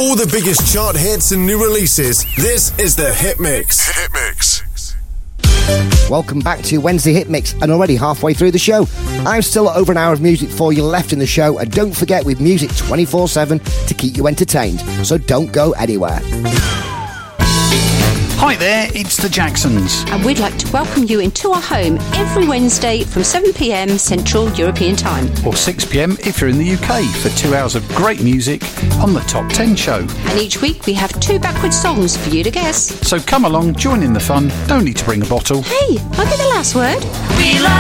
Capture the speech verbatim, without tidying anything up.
All the biggest chart hits and new releases. This is the Hit Mix. Hit Mix. Welcome back to Wednesday Hit Mix, and already halfway through the show. I've still got over an hour of music for you left in the show, and don't forget, with music twenty-four seven to keep you entertained, so don't go anywhere. Hi there, it's the Jacksons. And we'd like to welcome you into our home every Wednesday from seven p m Central European Time. Or six p m if you're in the U K for two hours of great music on the Top ten Show. And each week we have two backwards songs for you to guess. So come along, join in the fun, don't need to bring a bottle. Hey, I'll get the last word. We love